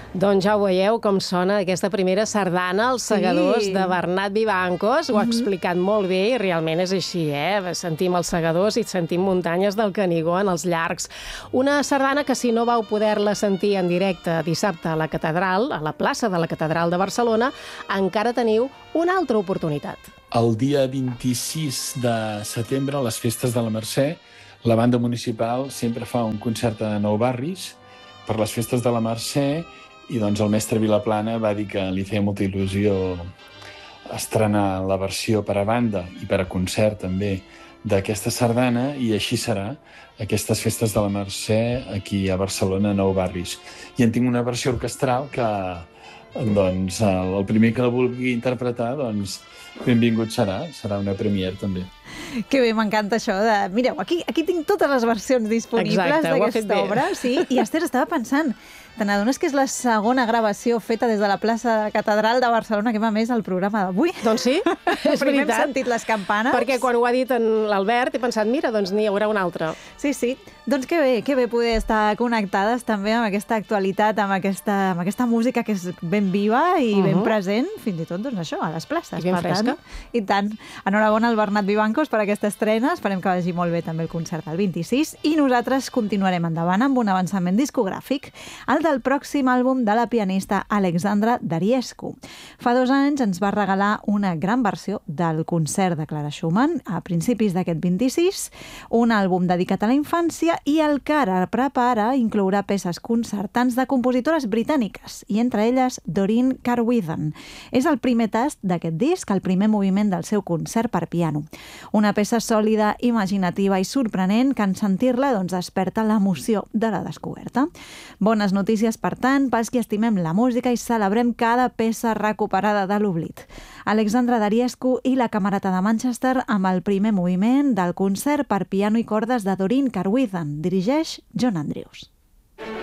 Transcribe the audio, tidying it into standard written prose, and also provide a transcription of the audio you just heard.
Doncs ja ho veieu com sona aquesta primera sardana, Els Segadors, de Bernat Vivancos. Ho ha explicat molt bé i realment és així, Sentim els Segadors i sentim muntanyes del Canigó en els llargs. Una sardana que, si no vau poder-la sentir en directe dissabte a la Catedral, a la plaça de la Catedral de Barcelona, encara teniu una altra oportunitat. El dia 26 de setembre, a les festes de la Mercè, la banda municipal sempre fa un concert a Nou Barris per les festes de la Mercè. I doncs el mestre Vilaplana va dir que li feia molta il·lusió estrenar la versió per a banda i per a concert també d'aquesta sardana, i així serà aquestes festes de la Mercè aquí a Barcelona, a Nou Barris. I en tinc una versió orquestral que doncs, el primer que la vulgui interpretar, doncs, benvingut serà una premiere també. Que bé, m'encanta això de... Mireu, aquí tinc totes les versions disponibles d'aquesta obra. Sí? I Esther, estava pensant, te n'adones que és la segona gravació feta des de la plaça de la Catedral de Barcelona que va més al programa d'avui? Doncs sí, és Primer veritat. hem sentit les campanes. Perquè quan ho ha dit en l'Albert he pensat, mira, doncs n'hi haurà una altra. Sí. Doncs que bé poder estar connectades també amb aquesta actualitat, amb aquesta música que és ben viva i ben present, fins i tot, doncs això, a les places. I ben fresca. I tant. Enhorabona al Bernat Vivancos per aquesta estrena. Esperem que vagi molt bé també el concert del 26. I nosaltres continuarem endavant amb un avançament discogràfic, el del pròxim àlbum de la pianista Alexandra Dariescu. Fa 2 anys ens va regalar una gran versió del concert de Clara Schumann a principis d'aquest 26, un àlbum dedicat a la infància i el que ara prepara inclourà peces concertants de compositores britàniques, i entre elles Doreen Carwithen. És el primer tast d'aquest disc, el primer moviment del seu concert per piano. Una peça sòlida, imaginativa i sorprenent que en sentir-la desperta l'emoció de la descoberta. Bones notícies, per tant, pels qui estimem la música i celebrem cada peça recuperada de l'oblit. Alexandra Dariescu i la Camerata de Manchester amb el primer moviment del concert per piano i cordes de Doreen Carwithen. Dirigeix John Andrews.